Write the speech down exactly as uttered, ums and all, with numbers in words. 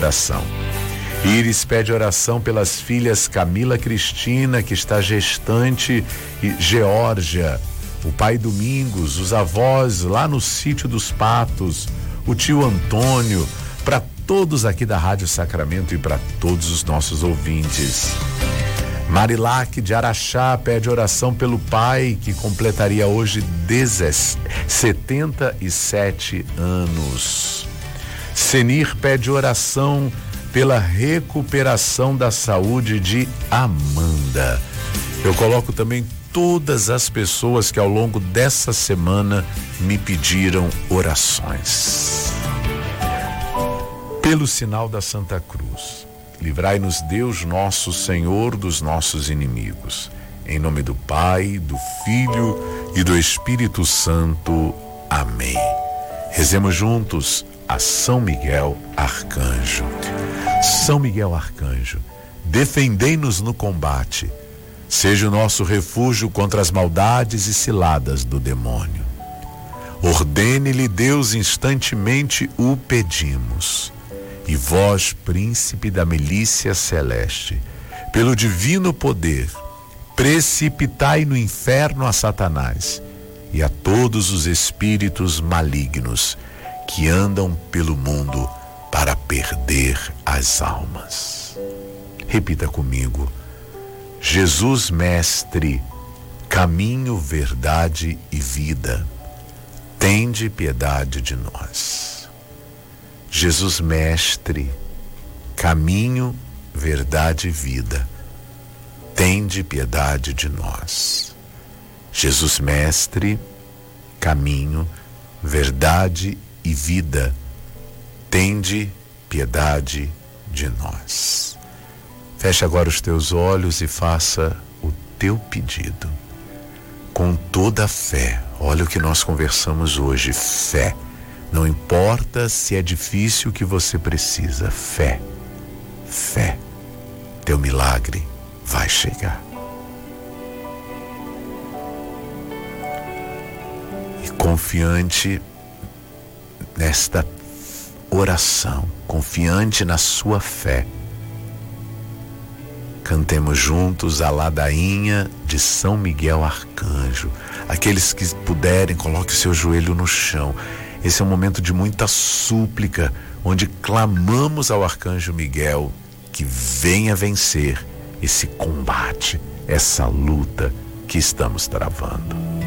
oração. Iris pede oração pelas filhas Camila Cristina, que está gestante, e Geórgia, o pai Domingos, os avós lá no sítio dos Patos, o tio Antônio, para todos aqui da Rádio Sacramento e para todos os nossos ouvintes. Marilac de Araxá pede oração pelo pai, que completaria hoje setenta e sete anos. Senir pede oração pela recuperação da saúde de Amanda. Eu coloco também todas as pessoas que ao longo dessa semana me pediram orações. Pelo sinal da Santa Cruz, livrai-nos Deus nosso Senhor dos nossos inimigos. Em nome do Pai, do Filho e do Espírito Santo. Amém. Rezemos juntos a São Miguel Arcanjo. São Miguel Arcanjo, defendei-nos no combate. Seja o nosso refúgio contra as maldades e ciladas do demônio. Ordene-lhe Deus instantemente o pedimos. E vós, príncipe da milícia celeste, pelo divino poder, precipitai no inferno a Satanás e a todos os espíritos malignos que andam pelo mundo para perder as almas. Repita comigo: Jesus Mestre, caminho, verdade e vida, tende piedade de nós. Jesus Mestre, caminho, verdade e vida, tende piedade de nós. Jesus Mestre, caminho, verdade e vida, tende piedade de nós. Feche agora os teus olhos e faça o teu pedido com toda a fé. Olha o que nós conversamos hoje: fé. Não importa se é difícil o que você precisa, fé, fé. Teu milagre vai chegar. E confiante nesta oração, confiante na sua fé, cantemos juntos a ladainha de São Miguel Arcanjo. Aqueles que puderem, coloque seu joelho no chão. Esse é um momento de muita súplica, onde clamamos ao Arcanjo Miguel que venha vencer esse combate, essa luta que estamos travando.